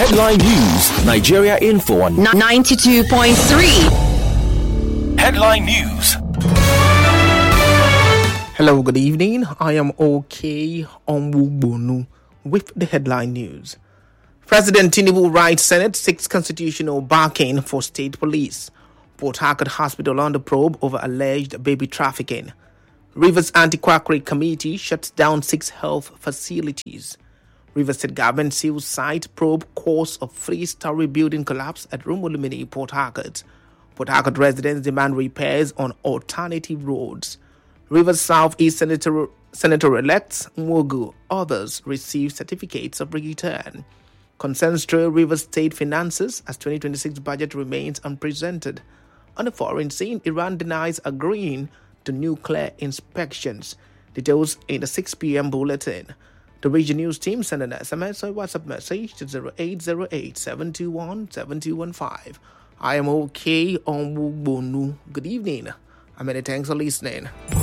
Headline News, Nigeria Info on 92.3. Headline News. Hello, good evening. I am OK Onwugbonu with the headline news. President Tinubu writes Senate seeks constitutional backing for state police. Port Harcourt Hospital under probe over alleged baby trafficking. Rivers Anti-Quackery Committee shuts down 6 health facilities. Rivers State Government seals site probe cause of 3-story building collapse at Rumulumini, Port Harcourt. Port Harcourt residents demand repairs on alternative roads. Rivers South East Senator-elect Nwogu, others receive certificates of return. Concerns trail Rivers State finances as 2026 budget remains unprecedented. On the foreign scene, Iran denies agreeing to nuclear inspections. Details in the 6 p.m. bulletin. The Region News team send an SMS or WhatsApp message to 0808-721-7215. I am OK Onwugbonu. Good evening, and many thanks for listening.